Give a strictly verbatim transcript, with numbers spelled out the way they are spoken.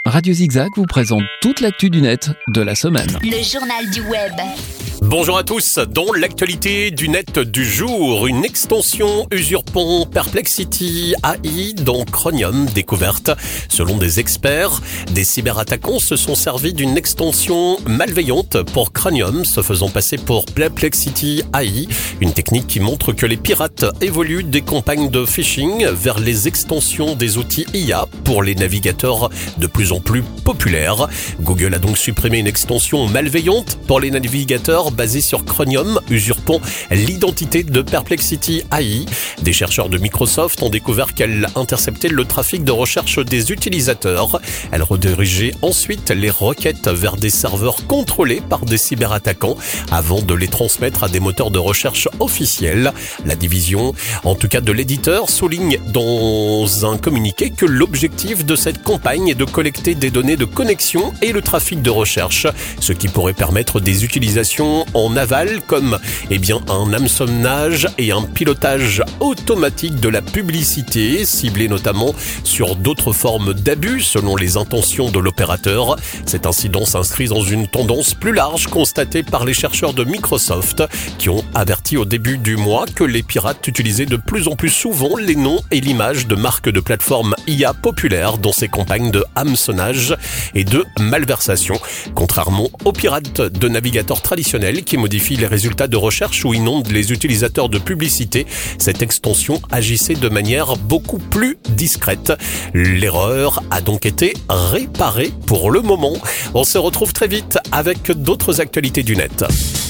Radio Zigzag vous présente toute l'actu du net de la semaine. Le journal du web. Bonjour à tous, dans l'actualité du net du jour, une extension usurpant Perplexity A I dans Chromium découverte. Selon des experts, des cyberattaquants se sont servis d'une extension malveillante pour Chromium, se faisant passer pour Perplexity A I, une technique qui montre que les pirates évoluent des campagnes de phishing vers les extensions des outils I A pour les navigateurs de plus en plus populaires. Google a donc supprimé une extension malveillante pour les navigateurs basée sur Chromium, usurpant l'identité de Perplexity A I. Des chercheurs de Microsoft ont découvert qu'elle interceptait le trafic de recherche des utilisateurs. Elle redirigeait ensuite les requêtes vers des serveurs contrôlés par des cyberattaquants avant de les transmettre à des moteurs de recherche officiels. La division, en tout cas de l'éditeur, souligne dans un communiqué que l'objectif de cette campagne est de collecter des données de connexion et le trafic de recherche, ce qui pourrait permettre des utilisations en aval comme eh bien, un hameçonnage et un pilotage automatique de la publicité, ciblé notamment sur d'autres formes d'abus selon les intentions de l'opérateur. Cet incident s'inscrit dans une tendance plus large constatée par les chercheurs de Microsoft qui ont averti au début du mois que les pirates utilisaient de plus en plus souvent les noms et l'image de marques de plateformes I A populaires dans ces campagnes de hameçonnage et de malversation, contrairement aux pirates de navigateurs traditionnels qui modifient les résultats de recherche ou inondent les utilisateurs de publicité. Cette extension agissait de manière beaucoup plus discrète. L'erreur a donc été réparée pour le moment. On se retrouve très vite avec d'autres actualités du net.